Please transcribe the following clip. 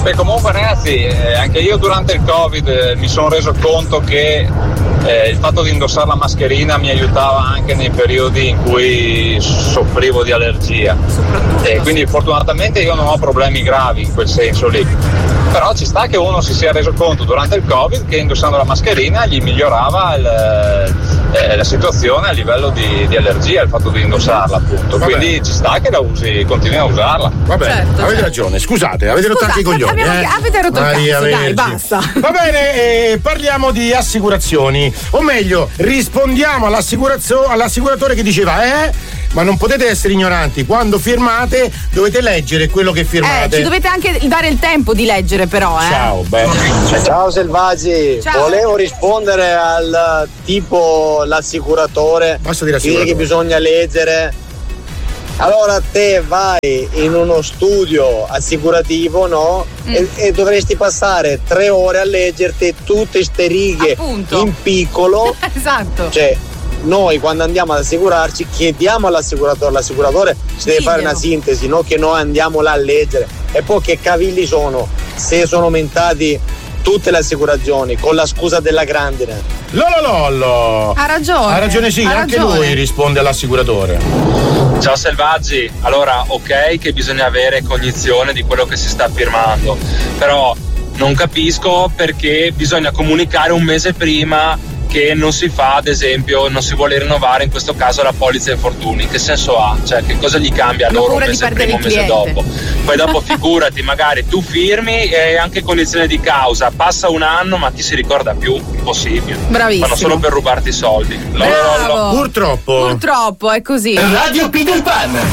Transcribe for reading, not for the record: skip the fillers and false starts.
Beh, comunque ragazzi, anche io durante il Covid mi sono reso conto che il fatto di indossare la mascherina mi aiutava anche nei periodi in cui soffrivo di allergia. E quindi fortunatamente io non ho problemi gravi in quel senso lì. Però ci sta che uno si sia reso conto durante il Covid che indossando la mascherina gli migliorava la situazione a livello di allergia, il fatto di indossarla appunto. Vabbè. Quindi ci sta che la usi, continui a usarla. Vabbè, Certo, avete ragione, scusate, avete rotto anche i coglioni. Avete rotto il Maria cazzo, dai, Vergine. basta. Va bene, parliamo di assicurazioni. O meglio, rispondiamo all'assicuratore che diceva, ma non potete essere ignoranti, quando firmate dovete leggere quello che firmate. Ci dovete anche dare il tempo di leggere però, Ciao, bene. Ciao selvaggi, Ciao. volevo rispondere al tipo l'assicuratore Basta dire dice che assicuratore. bisogna leggere. Allora te vai in uno studio assicurativo, no? E dovresti passare 3 ore a leggerti tutte ste righe Appunto. in piccolo. Esatto. Cioè, noi quando andiamo ad assicurarci chiediamo l'assicuratore si deve fare una sintesi, no? Che noi andiamo là a leggere. E poi che cavilli sono se sono aumentati tutte le assicurazioni con la scusa della grandine. Lololollo. Ha ragione. Sì, ha anche ragione. lui risponde all'assicuratore. Ciao selvaggi, allora ok che bisogna avere cognizione di quello che si sta firmando, però non capisco perché bisogna comunicare un mese prima che non si fa, ad esempio, non si vuole rinnovare in questo caso la polizza infortuni. Che senso ha? Cioè, che cosa gli cambia a Hanno loro un paura di mese perdere prima, un il mese cliente. dopo? Poi dopo figurati, magari tu firmi e anche condizione di causa, passa un anno ma chi si ricorda più? Impossibile. Bravissimo. Fanno solo per rubarti i soldi. Bravo. Purtroppo Purtroppo è così. Radio Peter Pan.